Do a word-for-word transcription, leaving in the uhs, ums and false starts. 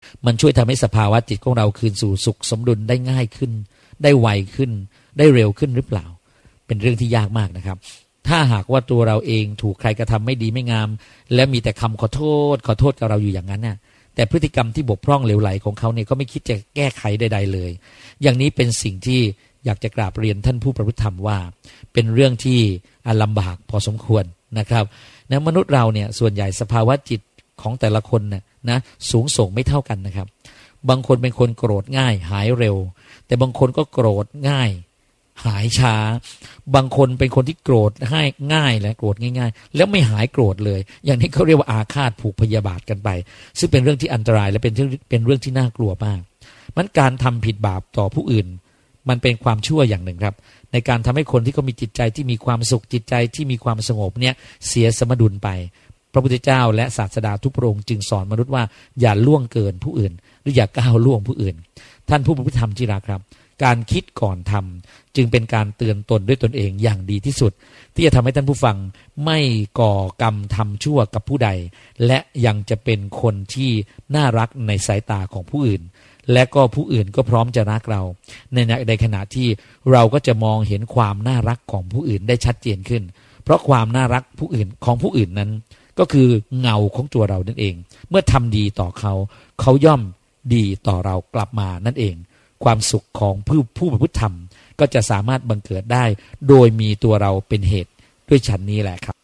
มันช่วยทำให้สภาวะจิตของเราคืนสู่สุขสมดุลได้ง่ายขึ้นได้ไวขึ้นได้เร็วขึ้นหรือเปล่าเป็นเรื่องที่ยากมากนะครับถ้าหากว่าตัวเราเองถูกใครกระทำไม่ดีไม่งามและมีแต่คำขอโทษขอโทษกับเราอยู่อย่างนั้นน่ะแต่พฤติกรรมที่บกพร่องเหลวไหลของเขาเนี่ยก็ไม่คิดจะแก้ไขใดๆเลยอย่างนี้เป็นสิ่งที่อยากจะกราบเรียนท่านผู้ประพฤติธรรมว่าเป็นเรื่องที่ลำบากพอสมควรนะครับนะมนุษย์เราเนี่ยส่วนใหญ่สภาวะจิตของแต่ละคนเนี่ยนะสูงส่งไม่เท่ากันนะครับบางคนเป็นคนโกรธง่ายหายเร็วแต่บางคนก็โกรธง่ายหายช้าบางคนเป็นคนที่โกรธง่ายง่ายและโกรธง่ายๆแล้วไม่หายโกรธเลยอย่างนี้เขาเรียกว่าอาฆาตผูกพยาบาทกันไปซึ่งเป็นเรื่องที่อันตรายและเป็นเป็นเรื่องที่น่ากลัวมากมันการทำผิดบาปต่อผู้อื่นมันเป็นความชั่วอย่างหนึ่งครับในการทำให้คนที่เขามีจิตใจที่มีความสุขจิตใจที่มีความสงบเนี่ยเสียสมดุลไปพระพุทธเจ้าและศาสดาทุกพระองค์จึงสอนมนุษย์ว่าอย่าล่วงเกินผู้อื่นหรืออย่าก้าวล่วงผู้อื่นท่านผู้ประพฤติธรรมที่รักครับการคิดก่อนทำจึงเป็นการเตือนตนด้วยตนเองอย่างดีที่สุดที่จะทำให้ท่านผู้ฟังไม่ก่อกรรมทำชั่วกับผู้ใดและยังจะเป็นคนที่น่ารักในสายตาของผู้อื่นและก็ผู้อื่นก็พร้อมจะรักเราในในขณะที่เราก็จะมองเห็นความน่ารักของผู้อื่นได้ชัดเจนขึ้นเพราะความน่ารักผู้อื่นของผู้อื่นนั้นก็คือเงาของตัวเรานั่นเองเมื่อทำดีต่อเขาเขาย่อมดีต่อเรากลับมานั่นเองความสุขของผู้ผู้ประพฤติธรรมก็จะสามารถบังเกิดได้โดยมีตัวเราเป็นเหตุด้วยฉันนี้แหละครับ